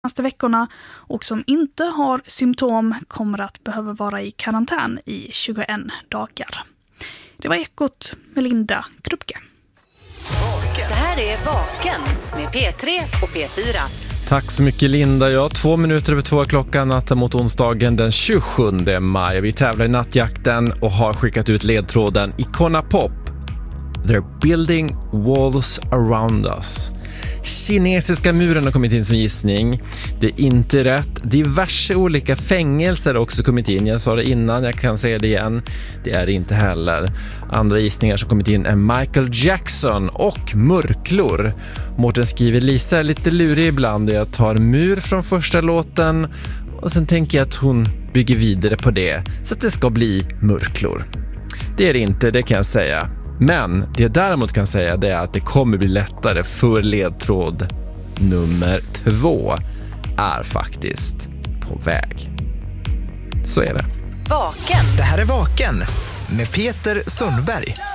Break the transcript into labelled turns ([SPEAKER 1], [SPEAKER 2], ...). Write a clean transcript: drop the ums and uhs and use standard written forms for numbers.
[SPEAKER 1] senaste veckorna och som inte har symptom kommer att behöva vara i karantän i 21 dagar. Det var Ekot med Linda Krupke.
[SPEAKER 2] Det här är Vaken med P3 och P4.
[SPEAKER 3] Tack så mycket Linda. Ja, 2 minuter över 2 klockan natten mot onsdagen den 27 maj. Vi tävlar i nattjakten och har skickat ut ledtråden Icona Pop. They're building walls around us. Kinesiska muren har kommit in som gissning. Det är inte rätt. Diverse olika fängelser har också kommit in. Jag sa det innan, jag kan säga det igen. Det är det inte heller. Andra gissningar som kommit in är Michael Jackson och murklor. Mårten skriver Lisa är lite lurig ibland och jag tar mur från första låten och sen tänker jag att hon bygger vidare på det så att det ska bli murklor. Det är det inte, det kan jag säga. Men det jag däremot kan säga det är att det kommer bli lättare för ledtråd nummer 2 är faktiskt på väg. Så är det.
[SPEAKER 2] Vaken.
[SPEAKER 4] Det här är Vaken med Peter Sundberg.